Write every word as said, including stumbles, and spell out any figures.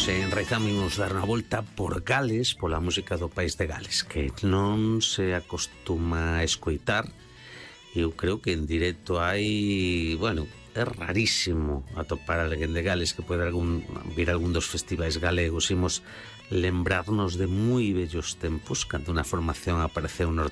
Imos e enraizamos dar unha volta por Gales, pola música do país de Gales, que non se acostuma a escoitar. Eu creo que en directo hai, bueno, é rarísimo atopar a alguén de Gales que pode algún, vir a algún dos festivais galegos. Imos lembrarnos de moi bellos tempos, cando unha formación apareceu nos